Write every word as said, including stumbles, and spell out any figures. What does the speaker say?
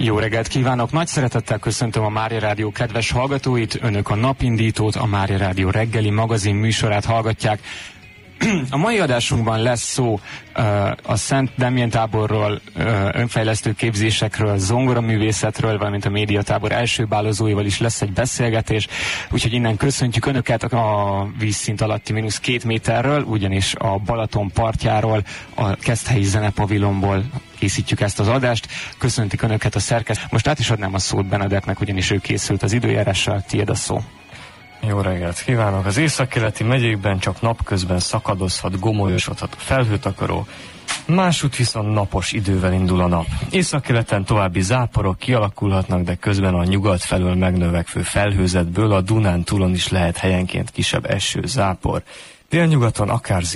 Jó reggelt kívánok! Nagy szeretettel köszöntöm a Mária Rádió kedves hallgatóit. Önök a Napindítót, a Mária Rádió reggeli magazin műsorát hallgatják. A mai adásunkban lesz szó uh, a Szent Demjén táborról, uh, önfejlesztő képzésekről, zongoraművészetről, valamint a médiatábor első bálozóival is lesz egy beszélgetés, úgyhogy innen köszöntjük Önöket a vízszint alatti mínusz két méterről, ugyanis a Balaton partjáról, a Keszthelyi Zenepavilonból készítjük ezt az adást. Köszöntik Önöket a szerkesztő. Most át is adnám a szót Benedettnek, ugyanis ő készült az időjárással. Tiéd a szó. Jó reggelt kívánok! Az északkeleti megyékben csak napközben szakadozhat, gomolyosodhat a felhőtakaró, másút viszont napos idővel indul a nap. Északkeleten további záporok kialakulhatnak, de közben a nyugat felől megnövekvő felhőzetből a Dunántúlon is lehet helyenként kisebb eső, zápor. Délnyugaton akár